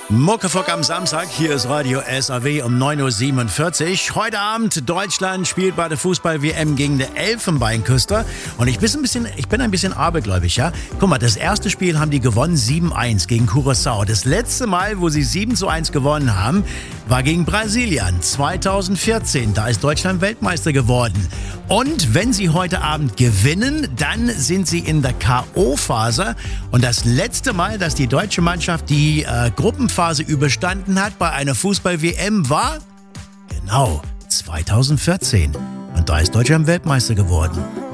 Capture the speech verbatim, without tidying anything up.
Muckefuck am Samstag, hier ist Radio S A W um neun Uhr siebenundvierzig. Heute Abend Deutschland spielt bei der Fußball-W M gegen die Elfenbeinküste. Und ich bin ein bisschen, ich bin ein bisschen abergläubig, ja. Guck mal, das erste Spiel haben die gewonnen sieben eins gegen Curaçao. Das letzte Mal, wo sie sieben zu eins gewonnen haben, war gegen Brasilien zweitausendvierzehn. Da ist Deutschland Weltmeister geworden. Und wenn sie heute Abend gewinnen, dann sind sie in der K O-Phase. Und das letzte Mal, dass die deutsche Mannschaft die äh, Gruppenphase überstanden hat bei einer Fußball-W M war genau zweitausendvierzehn. Und da ist Deutschland Weltmeister geworden.